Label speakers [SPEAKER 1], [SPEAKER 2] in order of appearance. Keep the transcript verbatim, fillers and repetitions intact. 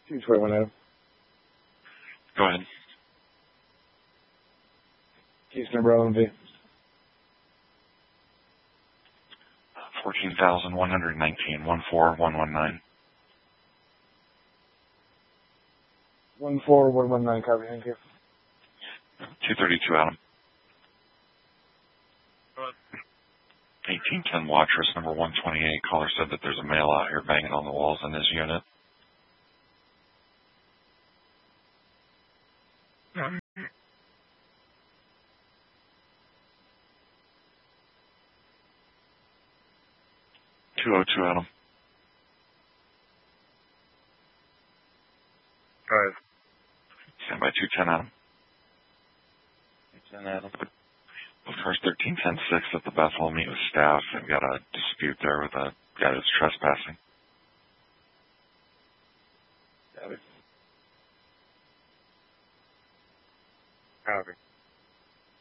[SPEAKER 1] two twenty-one, Adam.
[SPEAKER 2] Go ahead.
[SPEAKER 1] Case number L M V.
[SPEAKER 2] fourteen thousand one hundred nineteen, one four one one nine.
[SPEAKER 1] one four one one nine, copy, thank you.
[SPEAKER 2] two thirty-two, Adam. eighteen ten Watchers, number one twenty-eight. Caller said that there's a male out here banging on the walls in his unit. two oh two, Adam.
[SPEAKER 1] Go ahead.
[SPEAKER 2] Stand by two ten, Adam.
[SPEAKER 1] two ten, Adam.
[SPEAKER 2] First thirteen ten six at the Bethel. Meet with staff. They've got a dispute there with a guy that's trespassing.
[SPEAKER 1] Copy. Copy.